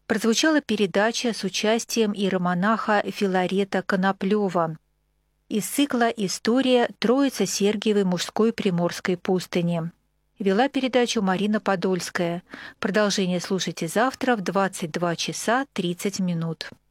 прозвучала передача с участием иеромонаха Филарета Коноплева из цикла «История Троице-Сергиевой мужской Приморской пустыни». Вела передачу Марина Подольская. Продолжение слушайте завтра в 22 часа 30 минут.